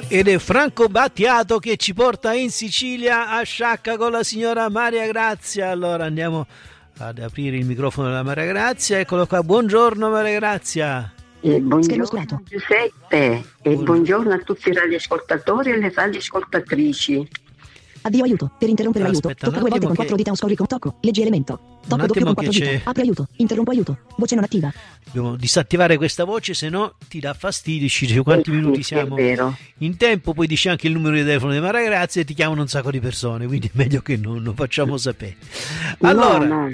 Ed è Franco Battiato che ci porta in Sicilia a Sciacca con la signora Maria Grazia. Allora andiamo ad aprire il microfono della Maria Grazia. Eccolo qua, buongiorno Maria Grazia. Buongiorno Giuseppe e buongiorno a tutti i radioascoltatori e le radioascoltatrici. Avvio aiuto. Per interrompere l'aiuto. Tocca 2 volte con 4 dita o scorri con tocco. Leggi elemento. Tocco doppio con 4 dita. Apri aiuto. Interrompo aiuto. Voce non attiva. Dobbiamo disattivare questa voce, se no ti dà fastidio. Ci dice quanti minuti siamo in tempo. Poi dice anche il numero di telefono di Maria Grazia e ti chiamano un sacco di persone. Quindi è meglio che non lo facciamo sapere. Allora, no.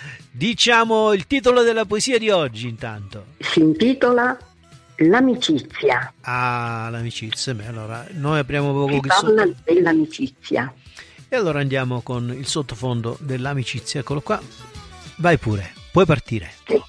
Diciamo il titolo della poesia di oggi intanto. Si intitola L'amicizia. Ah, l'amicizia. Beh, allora noi apriamo poco che parla dell'amicizia. E allora andiamo con il sottofondo dell'amicizia. Eccolo qua. Vai pure, puoi partire. Sì.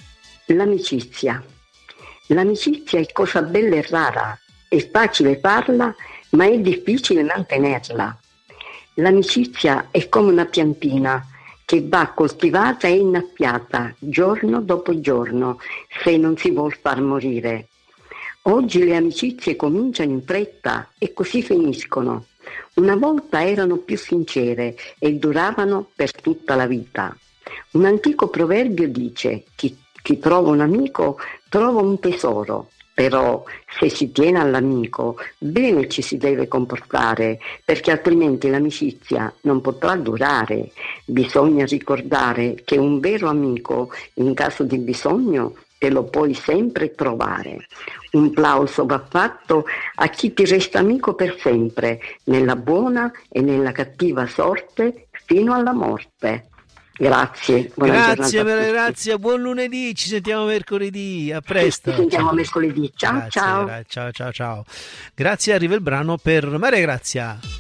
L'amicizia. L'amicizia è cosa bella e rara. È facile farla, ma è difficile mantenerla. L'amicizia è come una piantina che va coltivata e innaffiata giorno dopo giorno se non si vuol far morire. Oggi le amicizie cominciano in fretta e così finiscono. Una volta erano più sincere e duravano per tutta la vita. Un antico proverbio dice: chi trova un amico trova un tesoro. Però se si tiene all'amico, bene ci si deve comportare, perché altrimenti l'amicizia non potrà durare. Bisogna ricordare che un vero amico, in caso di bisogno, te lo puoi sempre trovare. Un plauso va fatto a chi ti resta amico per sempre, nella buona e nella cattiva sorte, fino alla morte. Grazie. Grazie, grazie, buon lunedì, ci sentiamo mercoledì, a presto. Ci sentiamo mercoledì, ciao. Grazie, ciao. Ciao. Grazie, arriva il brano per Maria Grazia.